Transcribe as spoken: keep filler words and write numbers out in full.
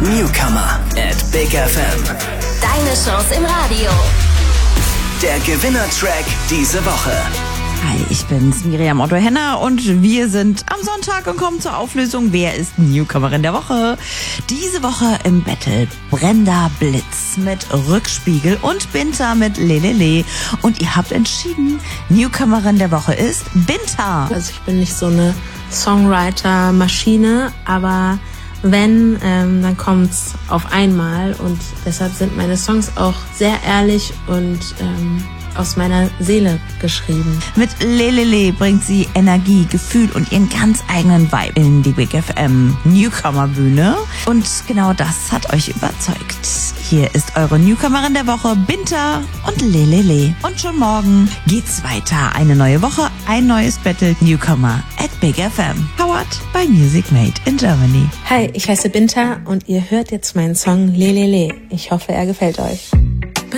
Newcomer at Big F M. Deine Chance im Radio. Der Gewinnertrack diese Woche. Hi, ich bin's, Miriam Otto-Henner, und wir sind am Sonntag und kommen zur Auflösung. Wer ist Newcomerin der Woche? Diese Woche im Battle Brenda Blitz mit Rückspiegel und Binta mit Lelele. Und ihr habt entschieden, Newcomerin der Woche ist Binta. Also ich bin nicht so eine Songwriter-Maschine, aber wenn, ähm, dann kommt's auf einmal, und deshalb sind meine Songs auch sehr ehrlich und ähm, aus meiner Seele geschrieben. Mit Lelele bringt sie Energie, Gefühl und ihren ganz eigenen Vibe in die Big F M Newcomer Bühne. Und genau das hat euch überzeugt. Hier ist eure Newcomerin der Woche, Binta und Lelele. Und schon morgen geht's weiter. Eine neue Woche, ein neues Battle Newcomer at Big F M. Powered by Music Made in Germany. Hi, ich heiße Binta und ihr hört jetzt meinen Song Lelele. Ich hoffe, er gefällt euch.